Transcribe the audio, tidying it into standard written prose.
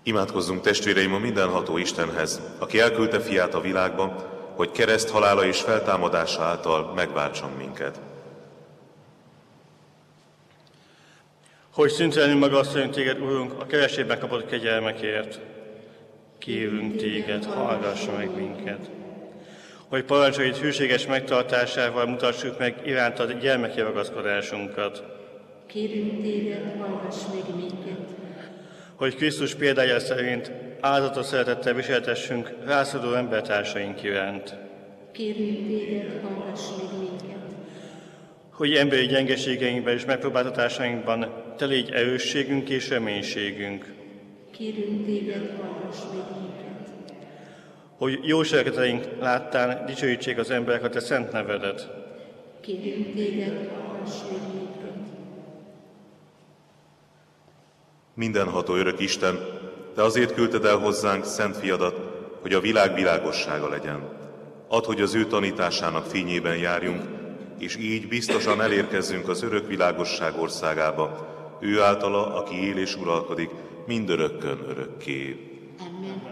Imádkozzunk testvéreim a mindenható Istenhez, aki elküldte fiát a világba, hogy kereszt halála és feltámadása által megváltson minket. Hogy szüntelenül magasztaljunk téged, Urunk, a kerességben kapott kegyelmekért. Kérünk téged, hallgass meg minket. Hogy parancsolid hűséges megtartásával mutassuk meg irántad gyermeki ragaszkodásunkat. Kérünk téged, hallgass meg minket. Hogy Krisztus példája szerint áldozatos szeretettel viseltessünk rászoruló embertársaink iránt. Kérünk téged, hallgass meg minket. Hogy emberi gyengeségeinkben és megpróbáltatásainkban te légy erősségünk és reménységünk. Kérünk téged, hallgass meg minket. Hogy jó cselekedeteink láttán dicsőítsék az emberek a te szent nevedet. Kérünk téged, hallgass meg minket. Mindenható örök Isten, te azért küldted el hozzánk szent fiadat, hogy a világ világossága legyen. Add, hogy az ő tanításának fényében járjunk, és így biztosan elérkezzünk az örök világosság országába, ő általa, aki él és uralkodik mindörökkön örökké. Amen.